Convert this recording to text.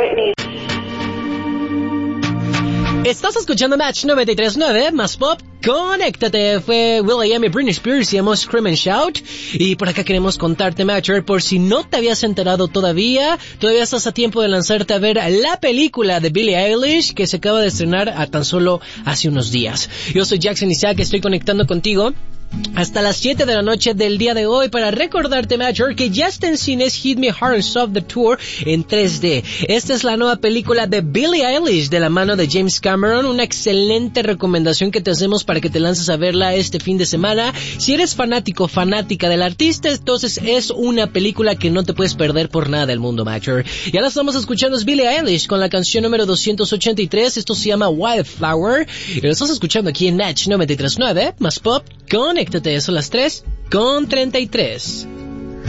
Whitney. Estás escuchando Match 93.9, más pop, conéctate. Fue will.i.am y Britney Spears y hemos Scream and Shout. Y por acá queremos contarte, Matcher, por si no te habías enterado todavía estás a tiempo de lanzarte a ver la película de Billie Eilish que se acaba de estrenar a tan solo hace unos días. Yo soy Jackson Isaac, estoy conectando contigo hasta las 7 de la noche del día de hoy para recordarte, Matcher, que ya está en cines Hit Me Hard and Soft The Tour en 3D. Esta es la nueva película de Billie Eilish de la mano de James Cameron, una excelente recomendación que te hacemos para que te lances a verla este fin de semana. Si eres fanática del artista, entonces es una película que no te puedes perder por nada del mundo, Matcher. Ya la estamos escuchando, es Billie Eilish con la canción número 283, esto se llama Wildflower, y lo estás escuchando aquí en Match 93.9, más pop, conéctate, son las 3:33.